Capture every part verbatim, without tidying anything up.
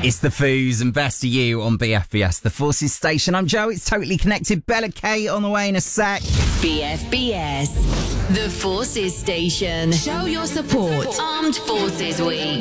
It's the Foos and Best of You on B F B S, the Forces station. I'm Joe, it's Totally Connected. Bella Kay on the way in a sec. B F B S, the Forces station. Show your support. Armed Forces Week.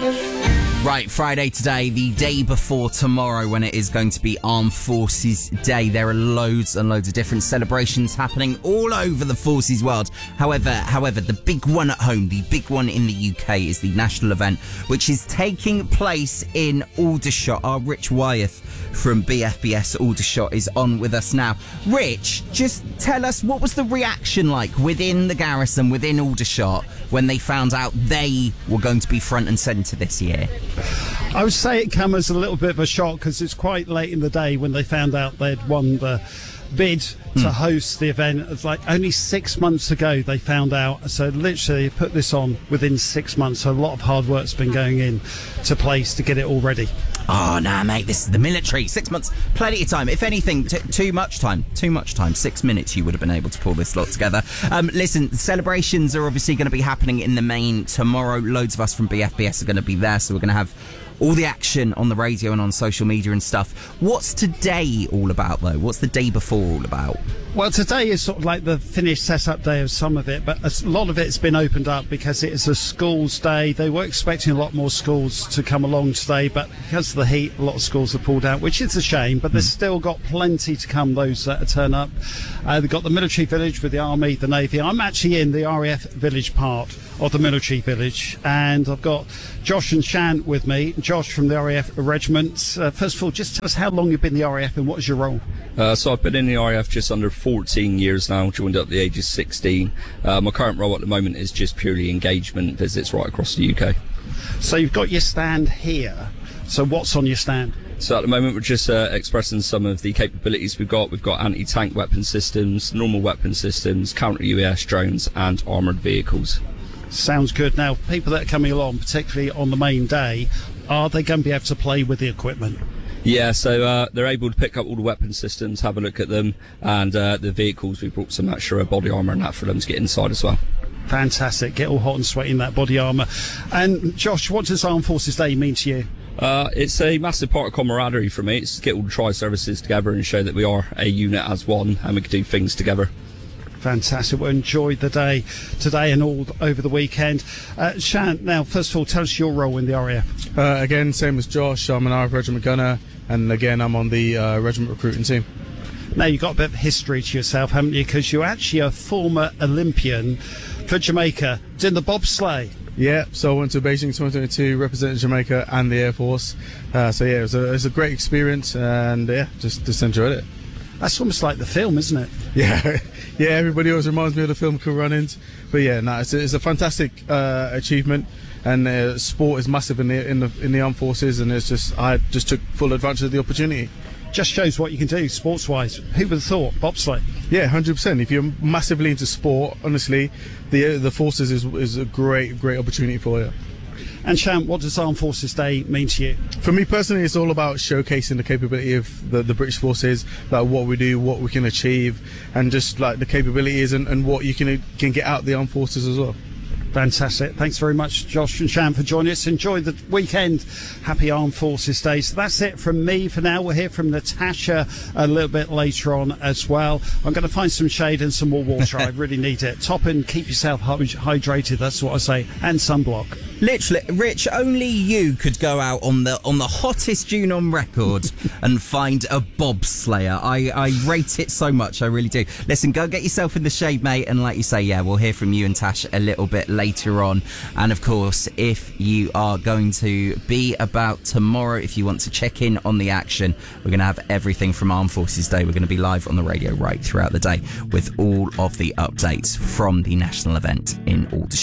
Right, Friday today, the day before tomorrow when it is going to be Armed Forces Day. There are loads and loads of different celebrations happening all over the Forces world. However, however, the big one at home, the big one in the U K is the national event, which is taking place in Aldershot. Our Rich Wyeth from B F B S Aldershot is on with us now. Rich, just tell us, what was the reaction like within the garrison, within Aldershot, when they found out they were going to be front and centre this year? I would say it came as a little bit of a shock because it's quite late in the day when they found out they'd won the bid to mm. host the event. It's like only six months ago they found out, so literally put this on within six months. So a lot of hard work's been going in to place to get it all ready. Oh, nah, mate, this is the military. Six months, plenty of time. If anything, t- too much time. Too much time. Six minutes, you would have been able to pull this lot together. Um, listen, the celebrations are obviously going to be happening in the main tomorrow. Loads of us from B F B S are going to be there, so we're going to have all the action on the radio and on social media and stuff. What's today all about, though? What's the day before all about? Well, today is sort of like the finished setup day of some of it, but a lot of it's been opened up because it is a schools day. They were expecting a lot more schools to come along today, but because of the heat, a lot of schools have pulled out, which is a shame, but they've mm. still got plenty to come, those that turn up. Uh, they've got the military village with the Army, the Navy. I'm actually in the R A F village part of the military village, and I've got Josh and Shan with me. Josh from the R A F regiment. Uh, first of all, just tell us how long you've been in the R A F and what is your role? Uh, so I've been in the R A F just under fourteen years now, joined up at the age of sixteen. Uh, my current role at the moment is just purely engagement visits right across the U K. So you've got your stand here. So what's on your stand? So at the moment we're just uh, expressing some of the capabilities we've got. We've got anti-tank weapon systems, normal weapon systems, counter-U A S drones and armoured vehicles. Sounds good. Now, people that are coming along, particularly on the main day, are they going to be able to play with the equipment? Yeah, so uh, they're able to pick up all the weapon systems, have a look at them, and uh, the vehicles, we brought some extra body armour and that for them to get inside as well. Fantastic. Get all hot and sweaty in that body armour. And Josh, what does Armed Forces Day mean to you? Uh, it's a massive part of camaraderie for me. It's to get all the tri-services together and show that we are a unit as one and we can do things together. Fantastic. We'll enjoy the day today and all over the weekend. Uh, Shan, now, first of all, tell us your role in the R A F. Uh, again, same as Josh. I'm an R A F regiment gunner, and again, I'm on the uh, regiment recruiting team. Now, you've got a bit of history to yourself, haven't you? Because you're actually a former Olympian for Jamaica, doing the bobsleigh. Yeah, so I went to Beijing twenty twenty-two, representing Jamaica and the Air Force. Uh, so yeah, it was, a, it was a great experience, and yeah, just, just enjoyed it. That's almost like the film, isn't it? Yeah, yeah. Everybody always reminds me of the film Cool Runnings, but yeah, no, it's a, it's a fantastic uh, achievement, and uh, sport is massive in the in the in the armed forces, and it's just I just took full advantage of the opportunity. Just shows what you can do sports-wise. Who would have thought bobsleigh? Yeah, one hundred percent. If you're massively into sport, honestly, the the forces is is a great great opportunity for you. And Shan, what does Armed Forces Day mean to you? For me personally, it's all about showcasing the capability of the, the British Forces, like what we do, what we can achieve, and just like the capabilities and, and what you can can get out of the armed forces as well. Fantastic. Thanks very much, Josh and Shan, for joining us. Enjoy the weekend. Happy Armed Forces Day. So that's it from me for now. We'll hear from Natasha a little bit later on as well. I'm going to find some shade and some more water. I really need it. Top and keep yourself hydrated. That's what I say. And sunblock. Literally, Rich, only you could go out on the on the hottest June on record and find a bobslayer. I, I rate it so much. I really do. Listen, go get yourself in the shade, mate. And like you say, yeah, we'll hear from you and Tash a little bit later on. And of course, if you are going to be about tomorrow, if you want to check in on the action, we're going to have everything from Armed Forces Day. We're going to be live on the radio right throughout the day with all of the updates from the national event in Aldershot.